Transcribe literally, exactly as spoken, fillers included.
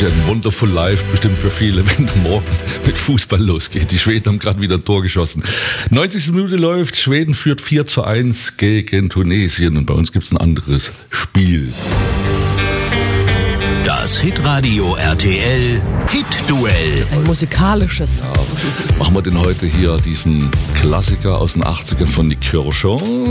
natürlich ein Wonderful Life, bestimmt für viele, wenn der Morgen mit Fußball losgeht. Die Schweden haben gerade wieder ein Tor geschossen. neunzigste Minute läuft, Schweden führt vier zu eins gegen Tunesien und bei uns gibt es ein anderes Spiel. Das Hitradio R T L Hit-Duell. Ein musikalisches. Ja, machen wir denn heute hier diesen Klassiker aus den achtzigern von Nick Kershaw.